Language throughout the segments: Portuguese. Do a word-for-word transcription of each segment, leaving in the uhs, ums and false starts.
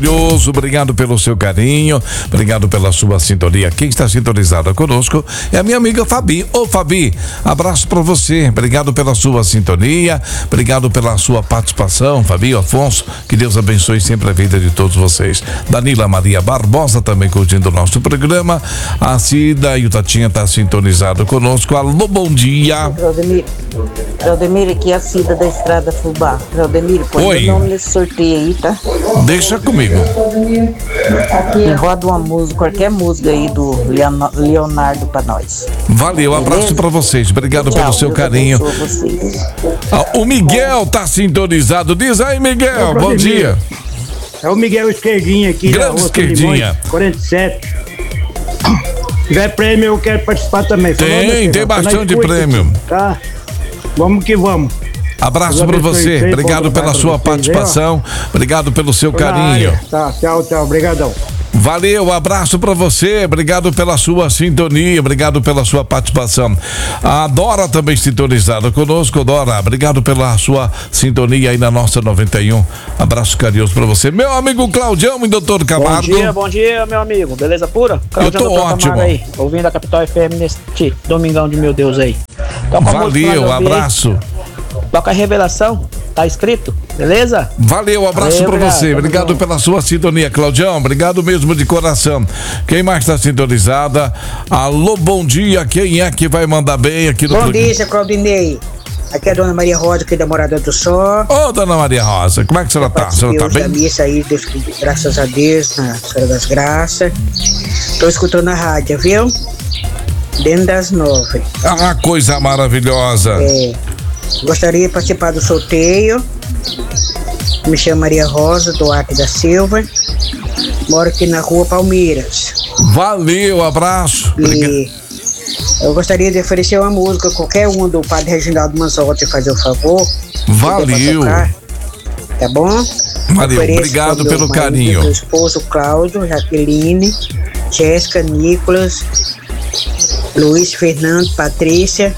Obrigado pelo seu carinho, obrigado pela sua sintonia. Quem está sintonizada conosco é a minha amiga Fabi. Ô Fabi, abraço para você, obrigado pela sua sintonia, obrigado pela sua participação, Fabi, Afonso, que Deus abençoe sempre a vida de todos vocês. Danila Maria Barbosa também curtindo o nosso programa, a Cida e o Tatinha está sintonizado conosco. Alô, bom dia. Claudemir, Claudemir, aqui é a Cida da Estrada Fubá. Claudemir, põe o nome nesse sorteio aí, tá? Deixa comigo. E roda uma música, qualquer música aí do Leonardo pra nós. Valeu, abraço pra vocês, obrigado Tchau, pelo seu Deus carinho. Ah, o Miguel tá sintonizado, diz aí, Miguel, bom dia. É o Miguel Esquerdinha aqui. Grande Esquerdinha. quarenta e sete. Se tiver prêmio, eu quero participar também. Tem, Falou, tem bastante prêmio. Tá, vamos que vamos. Abraço para você, obrigado pela sua participação, obrigado pelo seu carinho. Tá, tchau, tchau, obrigadão. Valeu, abraço para você, obrigado pela sua sintonia, obrigado pela sua participação. A Dora também sintonizada conosco. Dora, obrigado pela sua sintonia aí na nossa noventa e um. Abraço carinhoso para você. Meu amigo Claudião e doutor Camargo. Bom dia, bom dia, meu amigo, beleza pura? Claudião, eu tô ótimo. Aí, ouvindo a Capital F M neste domingão de meu Deus aí. Valeu, abraço. Toca a revelação, tá escrito, beleza? Valeu, abraço para você, obrigado pela sua sintonia, Claudião, obrigado mesmo de coração. Quem mais está sintonizada? Alô, bom dia, quem é que vai mandar bem aqui no Bom programa? Dia, Claudinei. Aqui é a dona Maria Rosa, aqui da Morada do Sol. Ô, oh, dona Maria Rosa, como é que a senhora tá? A senhora tá bem? Da missa aí, Deus, graças a Deus, na Senhora das Graças. Tô escutando a rádio, viu? Dentro das nove. Ah, coisa maravilhosa. É. Gostaria de participar do sorteio. Me chamo Maria Rosa Duarte da Silva. Moro aqui na rua Palmeiras. Valeu, abraço. E eu gostaria de oferecer uma música, qualquer um do Padre Reginaldo Manzotti, fazer o favor. Valeu. Tá bom? Valeu, obrigado pelo marido, carinho. Meu esposo Cláudio, Jaqueline, Jéssica, Nicolas, Luiz Fernando, Patrícia,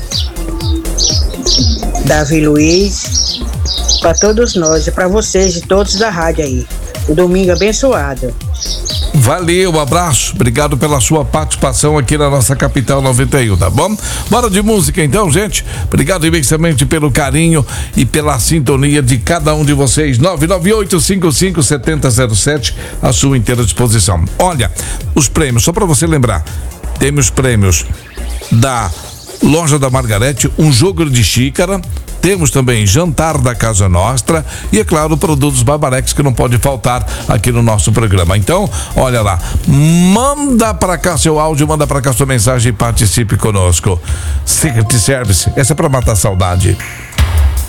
Davi Luiz, para todos nós e para vocês e todos da rádio aí. O domingo abençoado. Valeu, um abraço, obrigado pela sua participação aqui na nossa Capital noventa e um, tá bom? Bora de música então, gente. Obrigado imensamente pelo carinho e pela sintonia de cada um de vocês. nove nove oito cinco cinco sete zero zero sete, à sua inteira disposição. Olha, os prêmios, só para você lembrar, temos prêmios da Loja da Margarete, um jogo de xícara, temos também jantar da Casa Nostra e, é claro, produtos Barbarex que não pode faltar aqui no nosso programa. Então, olha lá, manda pra cá seu áudio, manda pra cá sua mensagem e participe conosco. Secret Service, essa é pra matar a saudade.